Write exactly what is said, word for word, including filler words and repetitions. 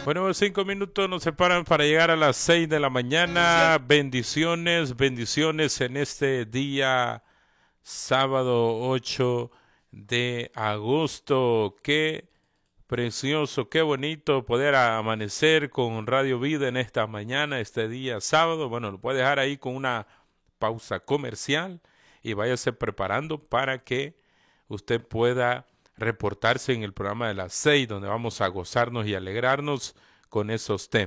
Bueno, cinco minutos nos separan para llegar a las seis de la mañana. Bendiciones, bendiciones en este día sábado ocho de agosto. Qué precioso, qué bonito poder amanecer con Radio Vida en esta mañana, este día sábado. Bueno, lo puede dejar ahí con una pausa comercial y váyase preparando para que usted pueda reportarse en el programa de las seis, donde vamos a gozarnos y alegrarnos con esos temas.